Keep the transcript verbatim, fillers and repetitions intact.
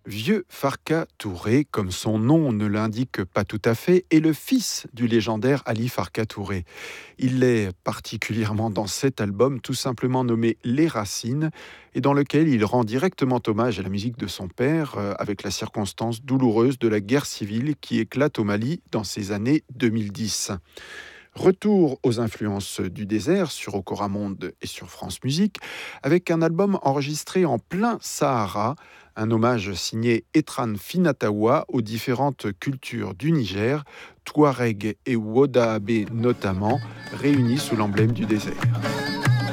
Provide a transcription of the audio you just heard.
Vieux Farka Touré, comme son nom ne l'indique pas tout à fait, est le fils du légendaire Ali Farka Touré. Il est particulièrement dans cet album, tout simplement nommé Les Racines, et dans lequel il rend directement hommage à la musique de son père, euh, avec la circonstance douloureuse de la guerre civile qui éclate au Mali dans ces années deux mille dix. Retour aux influences du désert sur Okora Monde et sur France Musique, avec un album enregistré en plein Sahara, un hommage signé Etran Finatawa aux différentes cultures du Niger, Touareg et Wodahabé notamment, réunies sous l'emblème du désert.